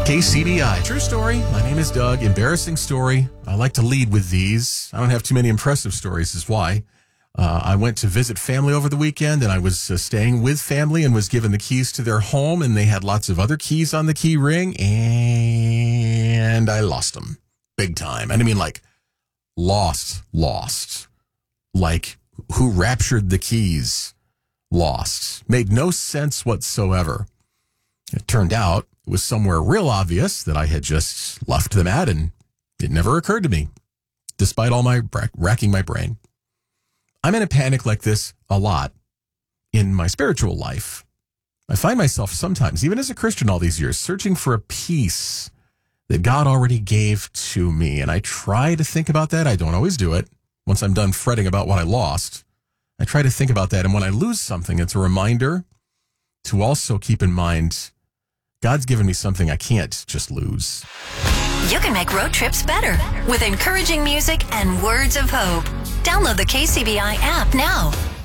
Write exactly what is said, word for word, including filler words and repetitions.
K C B I. True story. My name is Doug. Embarrassing story. I like to lead with these. I don't have too many impressive stories, is why. Uh, I went to visit family over the weekend, and I was uh, staying with family and was given the keys to their home, and they had lots of other keys on the key ring, and I lost them. Big time. And I mean, like, lost, lost. Like, who raptured the keys? Lost. Made no sense whatsoever. It turned out it was somewhere real obvious that I had just left them at, and it never occurred to me, despite all my bra- racking my brain. I'm in a panic like this a lot in my spiritual life. I find myself sometimes, even as a Christian all these years, searching for a peace that God already gave to me. And I try to think about that. I don't always do it. Once I'm done fretting about what I lost, I try to think about that. And when I lose something, it's a reminder to also keep in mind God's given me something I can't just lose. You can make road trips better with encouraging music and words of hope. Download the K C B I app now.